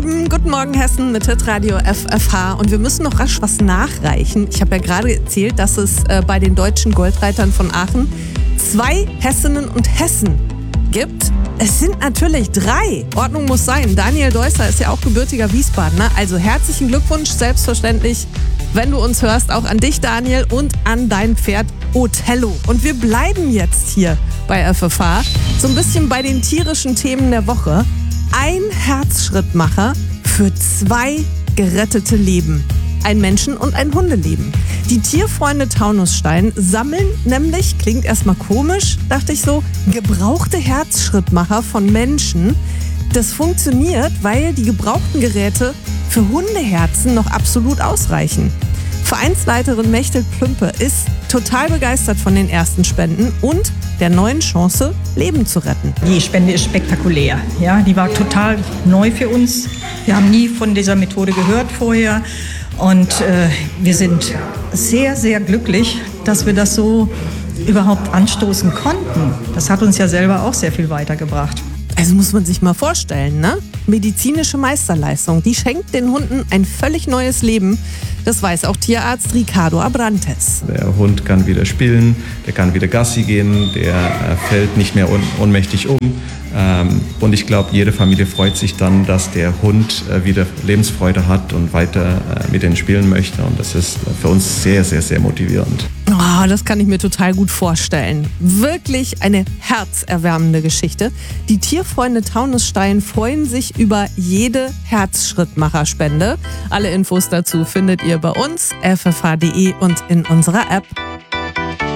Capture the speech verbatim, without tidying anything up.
sieben, guten Morgen Hessen mit Hitradio F F H und wir müssen noch rasch was nachreichen. Ich habe ja gerade erzählt, dass es äh, bei den deutschen Goldreitern von Aachen zwei Hessinnen und Hessen gibt. Es sind natürlich drei. Ordnung muss sein. Daniel Deusser ist ja auch gebürtiger Wiesbadener. Also herzlichen Glückwunsch, selbstverständlich, wenn du uns hörst, auch an dich, Daniel, und an dein Pferd Othello. Und wir bleiben jetzt hier bei F F H so ein bisschen bei den tierischen Themen der Woche. Ein Herzschrittmacher für zwei gerettete Leben. Ein Menschen- und ein Hundeleben. Die Tierfreunde Taunusstein sammeln nämlich, klingt erstmal komisch, dachte ich so, gebrauchte Herzschrittmacher von Menschen. Das funktioniert, weil die gebrauchten Geräte für Hundeherzen noch absolut ausreichen. Vereinsleiterin Mechthild Plümpe ist total begeistert von den ersten Spenden und der neuen Chance, Leben zu retten. Die Spende ist spektakulär. Ja, die war total neu für uns. Wir haben nie von dieser Methode gehört vorher. Und äh, wir sind sehr, sehr glücklich, dass wir das so überhaupt anstoßen konnten. Das hat uns ja selber auch sehr viel weitergebracht. Also muss man sich mal vorstellen, ne? Medizinische Meisterleistung, die schenkt den Hunden ein völlig neues Leben. Das weiß auch Tierarzt Ricardo Abrantes. Der Hund kann wieder spielen, der kann wieder Gassi gehen, der äh, fällt nicht mehr un- ohnmächtig um. Ähm, und ich glaube, jede Familie freut sich dann, dass der Hund äh, wieder Lebensfreude hat und weiter äh, mit denen spielen möchte. Und das ist für uns sehr, sehr, sehr motivierend. Oh, das kann ich mir total gut vorstellen. Wirklich eine herzerwärmende Geschichte. Die Tierfreunde Taunusstein freuen sich über jede Herzschrittmacherspende. Alle Infos dazu findet ihr bei uns, f f h punkt d e und in unserer App.